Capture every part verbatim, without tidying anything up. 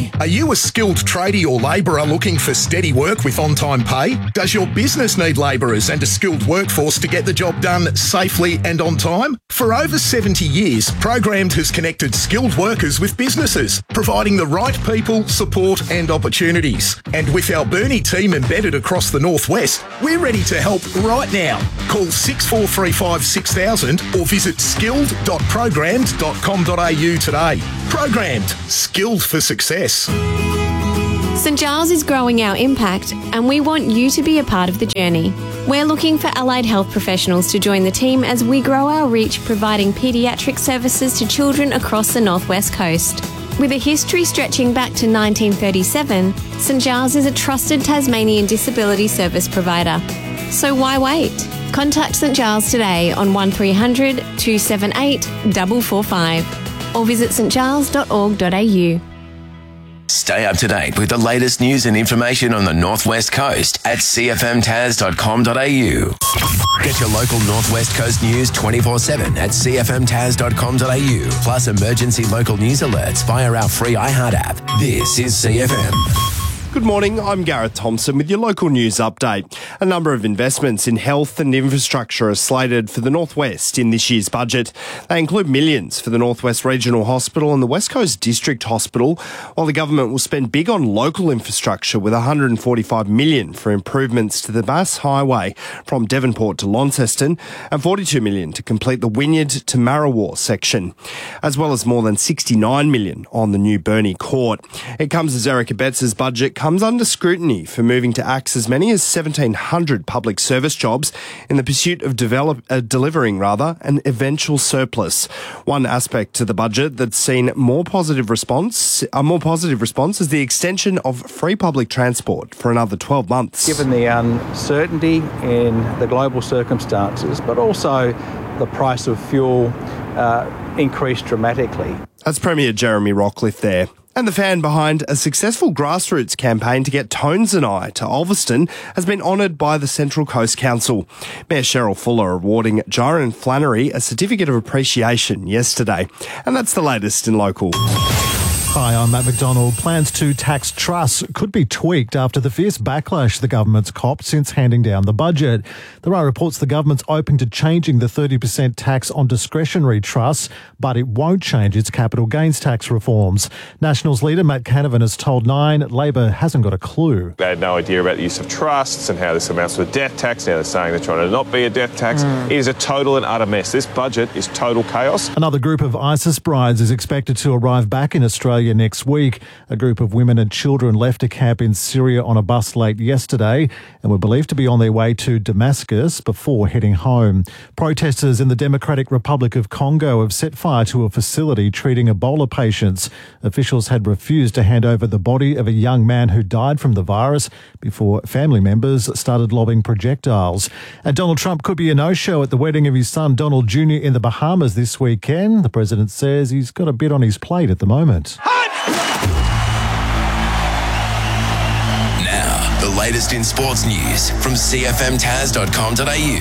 Training. Are you a skilled tradie or labourer looking for steady work with on-time pay? Does your business need labourers and a skilled workforce to get the job done safely and on time? For over seventy years, Programmed has connected skilled workers with businesses, providing the right people, support and opportunities. And with our Burnie team embedded across the Northwest, we're ready to help right now. Call six four three five six thousand or visit skilled dot programmed dot com dot a u today. Programmed. Skilled for success. St Giles is growing our impact and we want you to be a part of the journey. We're looking for allied health professionals to join the team as we grow our reach, providing paediatric services to children across the Northwest Coast. With a history stretching back to nineteen thirty-seven, St Giles is a trusted Tasmanian disability service provider. So why wait? Contact St Giles today on one three hundred two seven eight four four five or visit st giles dot org dot a u. Stay up to date with the latest news and information on the Northwest Coast at c f m tas dot com dot a u. Get your local Northwest Coast news twenty-four seven at c f m tas dot com dot a u, plus emergency local news alerts via our free iHeart app. This is C F M. Good morning, I'm Gareth Thompson with your local news update. A number of investments in health and infrastructure are slated for the Northwest in this year's budget. They include millions for the Northwest Regional Hospital and the West Coast District Hospital, while the government will spend big on local infrastructure with one hundred forty-five million dollars for improvements to the Bass Highway from Devonport to Launceston and forty-two million dollars to complete the Wynyard to Marrawar section, as well as more than sixty-nine million dollars on the new Burnie Court. It comes as Erica Betts' budget comes under scrutiny for moving to axe as many as seventeen hundred public service jobs in the pursuit of develop, uh, delivering rather an eventual surplus. One aspect to the budget that's seen more positive response, a more positive response is the extension of free public transport for another twelve months. Given the uncertainty in the global circumstances, but also the price of fuel uh, increased dramatically. That's Premier Jeremy Rockcliffe there. And the fan behind a successful grassroots campaign to get Tones and I to Ulverston has been honoured by the Central Coast Council. Mayor Cheryl Fuller awarding Jiren Flannery a certificate of appreciation yesterday. And that's the latest in local. Hi, I'm Matt McDonald. Plans to tax trusts could be tweaked after the fierce backlash the government's copped since handing down the budget. There are reports the government's open to changing the thirty percent tax on discretionary trusts, but it won't change its capital gains tax reforms. Nationals leader Matt Canavan has told Nine Labor hasn't got a clue. They had no idea about the use of trusts and how this amounts to a death tax. Now they're saying they're trying to not be a death tax. Mm. It is a total and utter mess. This budget is total chaos. Another group of ISIS brides is expected to arrive back in Australia next week. A group of women and children left a camp in Syria on a bus late yesterday and were believed to be on their way to Damascus before heading home. Protesters in the Democratic Republic of Congo have set fire to a facility treating Ebola patients. Officials had refused to hand over the body of a young man who died from the virus before family members started lobbing projectiles. And Donald Trump could be a no-show at the wedding of his son Donald Junior in the Bahamas this weekend. The president says he's got a bit on his plate at the moment. Now, the latest in sports news from c f m tas dot com dot a u.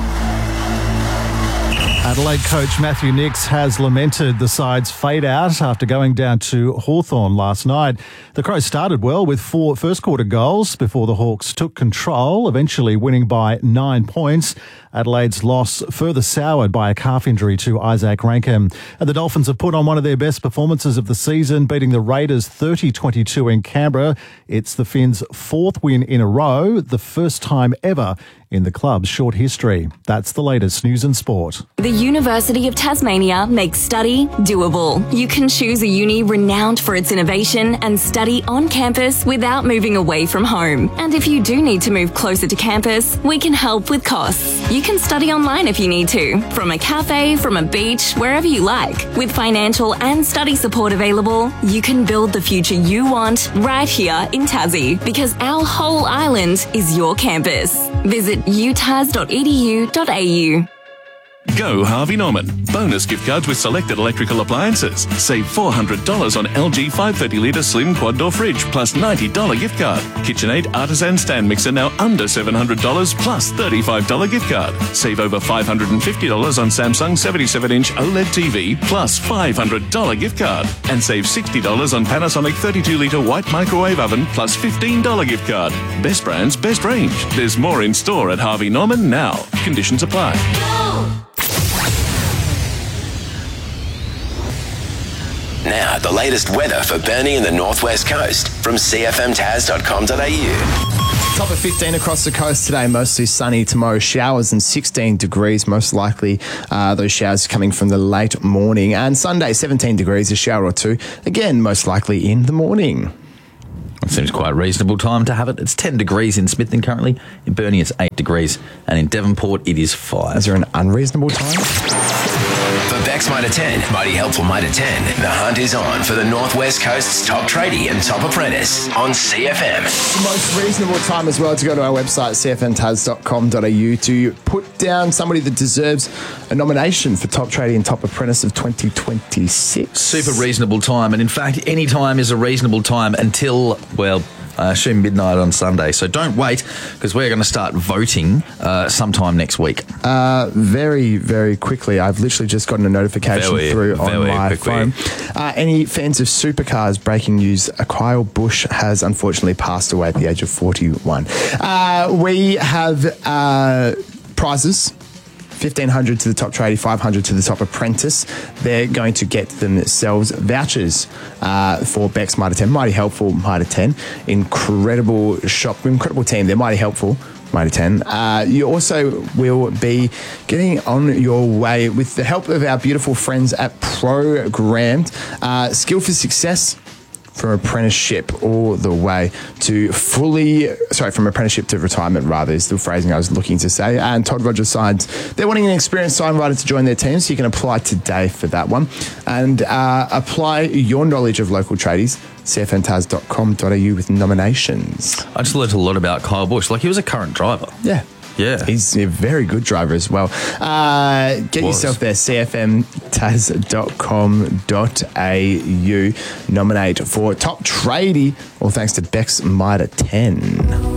Adelaide coach Matthew Nicks has lamented the side's fade out after going down to Hawthorn last night. The Crows started well with four first quarter goals before the Hawks took control, eventually winning by nine points. Adelaide's loss further soured by a calf injury to Isaac Rankin. And the Dolphins have put on one of their best performances of the season, beating the Raiders thirty twenty-two in Canberra. It's the Finns' fourth win in a row, the first time ever in the club's short history. That's the latest news and sport. The University of Tasmania makes study doable. You can choose a uni renowned for its innovation and study on campus without moving away from home. And if you do need to move closer to campus, we can help with costs. You can study online if you need to, from a cafe, from a beach, wherever you like. With financial and study support available, you can build the future you want right here in Tassie, because our whole island is your campus. Visit u tas dot e d u dot a u. Go Harvey Norman. Bonus gift cards with selected electrical appliances. Save four hundred dollars on L G five hundred thirty litre slim quad door fridge plus ninety dollars gift card. KitchenAid Artisan stand mixer now under seven hundred dollars plus thirty-five dollars gift card. Save over five hundred fifty dollars on Samsung seventy-seven inch OLED T V plus five hundred dollars gift card. And save sixty dollars on Panasonic thirty-two litre white microwave oven plus fifteen dollars gift card. Best brands, best range. There's more in store at Harvey Norman now. Conditions apply. Now, the latest weather for Burnie and the Northwest Coast from c f m taz dot com dot a u. Top of fifteen across the coast today, mostly sunny. Tomorrow, showers and sixteen degrees, most likely uh, those showers coming from the late morning. And Sunday, seventeen degrees, a shower or two, again, most likely in the morning. It seems quite a reasonable time to have it. It's ten degrees in Smithton currently. In Burnie, it's eight degrees. And in Devonport, it is five. Is there an unreasonable time? For Bex Mitre ten, Mighty Helpful Mitre ten, the hunt is on for the Northwest Coast's top tradie and top apprentice on C F M. The most reasonable time as well to go to our website, c f m taz dot com dot a u, to put down somebody that deserves a nomination for top tradie and top apprentice of twenty twenty-six. Super reasonable time. And in fact, any time is a reasonable time until, well, I assume midnight on Sunday. So don't wait, because we're going to start voting uh, sometime next week. Uh, very, very quickly. I've literally just gotten a notification very, through on very my quickly. phone. Uh, any fans of supercars, breaking news, uh, Kyle Busch has unfortunately passed away at the age of forty-one. Uh, we have uh, prizes. fifteen hundred dollars to the top tradie, five hundred dollars to the top apprentice. They're going to get themselves vouchers uh, for Bex Mitre ten. Mighty Helpful Mitre ten. Incredible shop, incredible team. They're Mighty Helpful Mitre ten. Uh, you also will be getting on your way with the help of our beautiful friends at Programmed. Uh, Skill for Success. From apprenticeship all the way to fully, sorry, from apprenticeship to retirement, rather, is the phrasing I was looking to say. And Todd Rogers Signs, they're wanting an experienced sign writer to join their team, so you can apply today for that one. And uh, apply your knowledge of local tradies, c f m taz dot com dot a u, with nominations. I just learnt a lot about Kyle Busch. Like, he was a current driver. Yeah. Yeah. He's a very good driver as well. Uh, get Was. yourself there, c f m taz dot com dot a u. Nominate for top tradie, all thanks to Bex Mitre ten.